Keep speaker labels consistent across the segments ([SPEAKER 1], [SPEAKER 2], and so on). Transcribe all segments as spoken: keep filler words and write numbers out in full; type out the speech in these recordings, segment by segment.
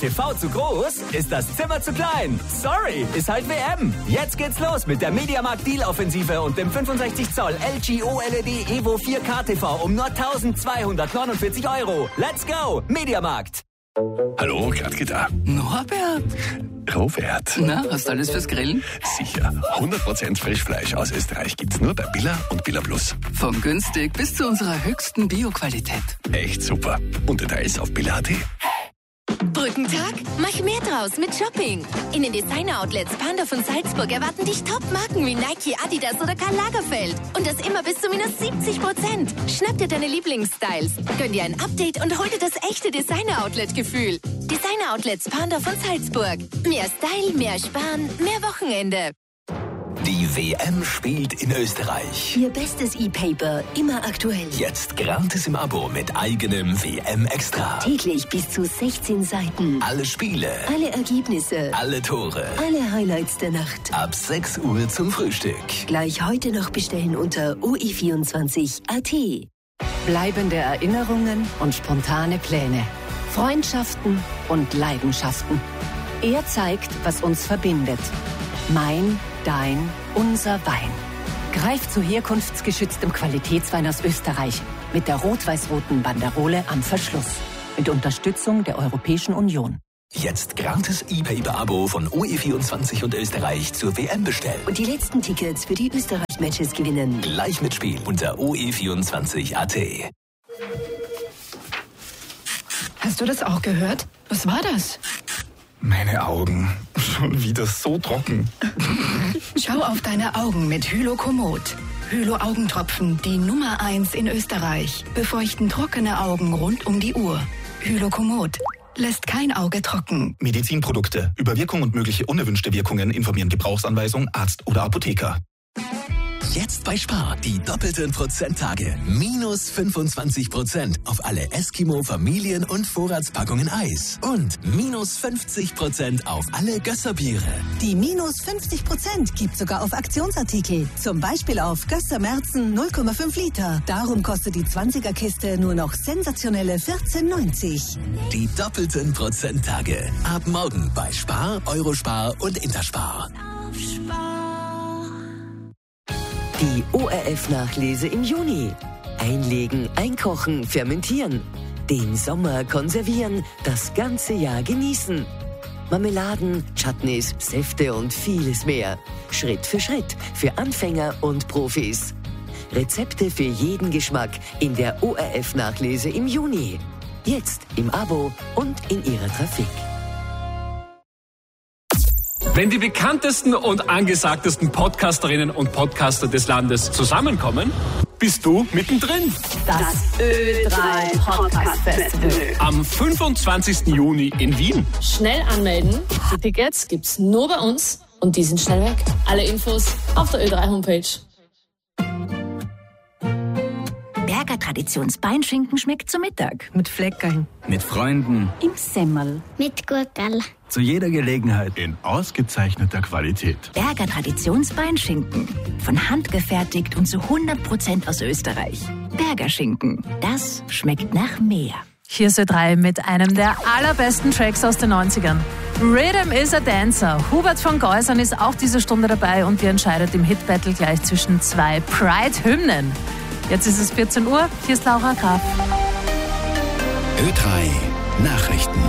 [SPEAKER 1] T V zu groß? Ist das Zimmer zu klein? Sorry, ist halt W M. Jetzt geht's los mit der Mediamarkt Deal-Offensive und dem fünfundsechzig Zoll L G O L E D Evo vier K T V um nur eintausendzweihundertneunundvierzig Euro. Let's go, Mediamarkt.
[SPEAKER 2] Hallo, Gladke da.
[SPEAKER 3] Norbert?
[SPEAKER 2] Robert.
[SPEAKER 3] Na, hast du alles fürs Grillen?
[SPEAKER 2] Sicher. hundert Prozent Frischfleisch aus Österreich gibt's nur bei Billa und Billa Plus.
[SPEAKER 3] Von günstig bis zu unserer höchsten Bio-Qualität.
[SPEAKER 2] Echt super. Und Details auf billa punkt a t.
[SPEAKER 4] Brückentag? Mach mehr draus mit Shopping. In den Designer-Outlets Pandorf und Salzburg erwarten dich Top-Marken wie Nike, Adidas oder Karl Lagerfeld. Und das immer bis zu minus siebzig Prozent. Schnapp dir deine Lieblingsstyles, gönn dir ein Update und hol dir das echte Designer-Outlet-Gefühl. Designer-Outlets Pandorf und Salzburg. Mehr Style, mehr Sparen, mehr Wochenende.
[SPEAKER 1] Die W M spielt in Österreich.
[SPEAKER 5] Ihr bestes E-Paper, immer aktuell.
[SPEAKER 1] Jetzt gratis im Abo mit eigenem W M-Extra.
[SPEAKER 5] Täglich bis zu sechzehn Seiten.
[SPEAKER 1] Alle Spiele.
[SPEAKER 5] Alle Ergebnisse.
[SPEAKER 1] Alle Tore.
[SPEAKER 5] Alle Highlights der Nacht.
[SPEAKER 1] Ab sechs Uhr zum Frühstück.
[SPEAKER 5] Gleich heute noch bestellen unter o e vierundzwanzig punkt a t.
[SPEAKER 6] Bleibende Erinnerungen und spontane Pläne. Freundschaften und Leidenschaften. Er zeigt, was uns verbindet. Mein, dein, unser Wein. Greif zu herkunftsgeschütztem Qualitätswein aus Österreich mit der rot-weiß-roten Banderole am Verschluss. Mit Unterstützung der Europäischen Union.
[SPEAKER 1] Jetzt gratis E-Paper-Abo von O E vierundzwanzig und Österreich zur W M bestellen.
[SPEAKER 5] Und die letzten Tickets für die Österreich-Matches gewinnen.
[SPEAKER 1] Gleich mitspielen unter o e vierundzwanzig punkt a t.
[SPEAKER 7] Hast du das auch gehört? Was war das?
[SPEAKER 8] Meine Augen. Schon wieder so trocken.
[SPEAKER 7] Schau auf deine Augen mit Hylokomod. Hylo-Augentropfen, die Nummer eins in Österreich. Befeuchten trockene Augen rund um die Uhr. Hylokomod lässt kein Auge trocken.
[SPEAKER 8] Medizinprodukte. Über Wirkung und mögliche unerwünschte Wirkungen informieren Gebrauchsanweisung, Arzt oder Apotheker.
[SPEAKER 1] Jetzt bei Spar die doppelten Prozenttage. Minus fünfundzwanzig Prozent auf alle Eskimo, Familien- und Vorratspackungen Eis. Und minus fünfzig Prozent auf alle Gösserbiere.
[SPEAKER 9] Die minus fünfzig Prozent gibt sogar auf Aktionsartikel. Zum Beispiel auf Gösser Merzen null Komma fünf Liter. Darum kostet die zwanziger-Kiste nur noch sensationelle vierzehn neunzig.
[SPEAKER 1] Die doppelten Prozenttage. Ab morgen bei Spar, Eurospar und Interspar.
[SPEAKER 4] Auf Spar.
[SPEAKER 5] Die O R F-Nachlese im Juni. Einlegen, einkochen, fermentieren. Den Sommer konservieren, das ganze Jahr genießen. Marmeladen, Chutneys, Säfte und vieles mehr. Schritt für Schritt für Anfänger und Profis. Rezepte für jeden Geschmack in der O R F-Nachlese im Juni. Jetzt im Abo und in Ihrer Trafik.
[SPEAKER 10] Wenn die bekanntesten und angesagtesten Podcasterinnen und Podcaster des Landes zusammenkommen, bist du mittendrin.
[SPEAKER 11] Das Ö drei Podcast Festival.
[SPEAKER 10] Am fünfundzwanzigsten Juni in Wien.
[SPEAKER 11] Schnell anmelden. Die Tickets gibt's nur bei uns und die sind schnell weg. Alle Infos auf der Ö drei Homepage.
[SPEAKER 12] Berger Traditionsbeinschinken schmeckt zu Mittag.
[SPEAKER 13] Mit Fleckerl.
[SPEAKER 14] Mit Freunden.
[SPEAKER 12] Im Semmel.
[SPEAKER 15] Mit Gurkerl.
[SPEAKER 14] Zu jeder Gelegenheit. In ausgezeichneter Qualität.
[SPEAKER 12] Berger Traditionsbeinschinken. Von Hand gefertigt und zu hundert Prozent aus Österreich. Berger Schinken. Das schmeckt nach mehr.
[SPEAKER 16] Hier ist Ö drei mit einem der allerbesten Tracks aus den neunzigern. Rhythm is a Dancer. Hubert von Geusern ist auch diese Stunde dabei und ihr entscheidet im Hit-Battle gleich zwischen zwei Pride-Hymnen. Jetzt ist es vierzehn Uhr, hier ist Laura Graf.
[SPEAKER 2] Ö drei Nachrichten.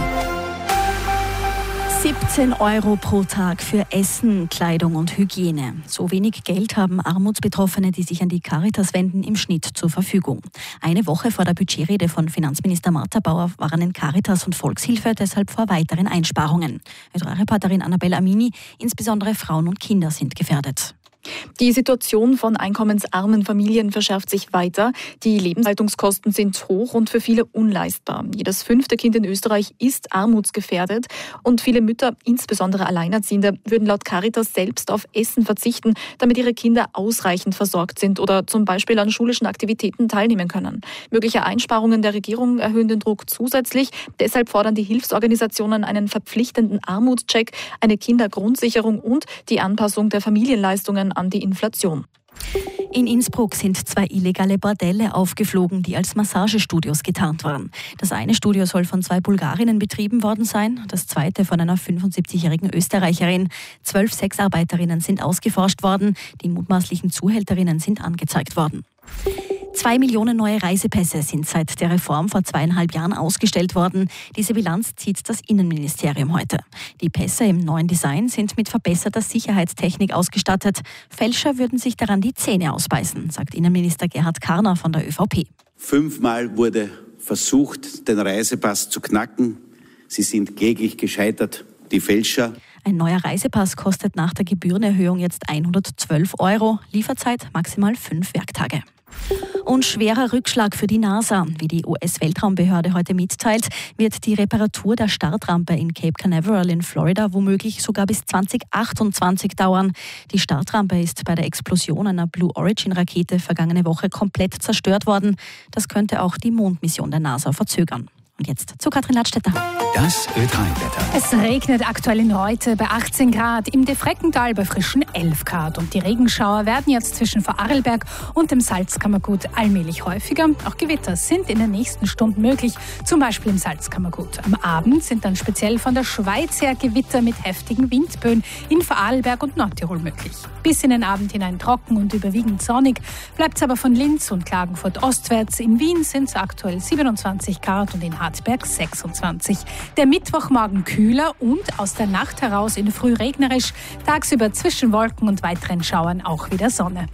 [SPEAKER 17] siebzehn Euro pro Tag für Essen, Kleidung und Hygiene. So wenig Geld haben Armutsbetroffene, die sich an die Caritas wenden, im Schnitt zur Verfügung. Eine Woche vor der Budgetrede von Finanzminister Martha Bauer warnen Caritas und Volkshilfe deshalb vor weiteren Einsparungen. Ö drei Reporterin Annabella Amini, insbesondere Frauen und Kinder sind gefährdet.
[SPEAKER 18] Die Situation von einkommensarmen Familien verschärft sich weiter. Die Lebenshaltungskosten sind hoch und für viele unleistbar. Jedes fünfte Kind in Österreich ist armutsgefährdet und viele Mütter, insbesondere Alleinerziehende, würden laut Caritas selbst auf Essen verzichten, damit ihre Kinder ausreichend versorgt sind oder zum Beispiel an schulischen Aktivitäten teilnehmen können. Mögliche Einsparungen der Regierung erhöhen den Druck zusätzlich. Deshalb fordern die Hilfsorganisationen einen verpflichtenden Armutscheck, eine Kindergrundsicherung und die Anpassung der Familienleistungen an die Inflation.
[SPEAKER 17] In Innsbruck sind zwei illegale Bordelle aufgeflogen, die als Massagestudios getarnt waren. Das eine Studio soll von zwei Bulgarinnen betrieben worden sein, das zweite von einer fünfundsiebzigjährigen Österreicherin. Zwölf Sexarbeiterinnen sind ausgeforscht worden, die mutmaßlichen Zuhälterinnen sind angezeigt worden. Zwei Millionen neue Reisepässe sind seit der Reform vor zweieinhalb Jahren ausgestellt worden. Diese Bilanz zieht das Innenministerium heute. Die Pässe im neuen Design sind mit verbesserter Sicherheitstechnik ausgestattet. Fälscher würden sich daran die Zähne ausbeißen, sagt Innenminister Gerhard Karner von der ÖVP.
[SPEAKER 13] Fünfmal wurde versucht, den Reisepass zu knacken. Sie sind kläglich gescheitert, die Fälscher.
[SPEAKER 17] Ein neuer Reisepass kostet nach der Gebührenerhöhung jetzt hundertzwölf Euro, Lieferzeit maximal fünf Werktage. Und schwerer Rückschlag für die NASA. Wie die U S-Weltraumbehörde heute mitteilt, wird die Reparatur der Startrampe in Cape Canaveral in Florida womöglich sogar bis zwanzig achtundzwanzig dauern. Die Startrampe ist bei der Explosion einer Blue Origin-Rakete vergangene Woche komplett zerstört worden. Das könnte auch die Mondmission der NASA verzögern. Und jetzt zu Katrin Ladstätter.
[SPEAKER 2] Das Ö drei Wetter.
[SPEAKER 15] Es regnet aktuell in Reute bei achtzehn Grad, im Defreckental bei frischen elf Grad. Und die Regenschauer werden jetzt zwischen Vorarlberg und dem Salzkammergut allmählich häufiger. Auch Gewitter sind in den nächsten Stunden möglich, zum Beispiel im Salzkammergut. Am Abend sind dann speziell von der Schweiz her Gewitter mit heftigen Windböen in Vorarlberg und Nordtirol möglich. Bis in den Abend hinein trocken und überwiegend sonnig, bleibt es aber von Linz und Klagenfurt ostwärts. In Wien sind es aktuell siebenundzwanzig Grad und in Hartberg sechsundzwanzig. Der Mittwochmorgen kühler und aus der Nacht heraus in der Früh regnerisch, tagsüber zwischen Wolken und weiteren Schauern auch wieder Sonne.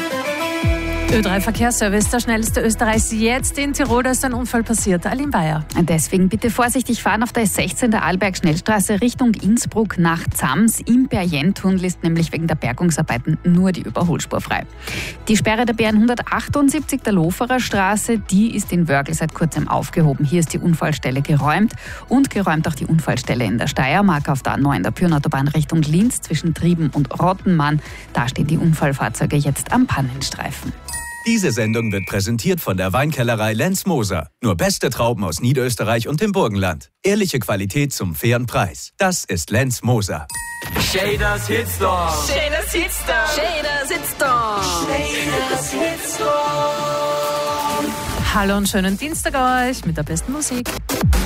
[SPEAKER 16] Ö drei Verkehrsservice, der schnellste Österreichs jetzt in Tirol, da ist ein Unfall passiert. Aline Bayer.
[SPEAKER 19] Deswegen bitte vorsichtig fahren auf der S sechzehn der Arlberg-Schnellstraße Richtung Innsbruck nach Zams. Im Berjentunnel ist nämlich wegen der Bergungsarbeiten nur die Überholspur frei. Die Sperre der B N hundertachtundsiebzig der Loferer Straße, die ist in Wörgl seit kurzem aufgehoben. Hier ist die Unfallstelle geräumt und geräumt auch die Unfallstelle in der Steiermark auf der A neun der Pyrnautobahn Richtung Linz zwischen Trieben und Rottenmann. Da stehen die Unfallfahrzeuge jetzt am Pannenstreifen.
[SPEAKER 20] Diese Sendung wird präsentiert von der Weinkellerei Lenz Moser. Nur beste Trauben aus Niederösterreich und dem Burgenland. Ehrliche Qualität zum fairen Preis. Das ist Lenz Moser.
[SPEAKER 1] Shaders Hitstorm.
[SPEAKER 21] Shaders Hitstorm. Shaders Hitstorm.
[SPEAKER 16] Shaders Hitstorm. Hallo und schönen Dienstag euch mit der besten Musik.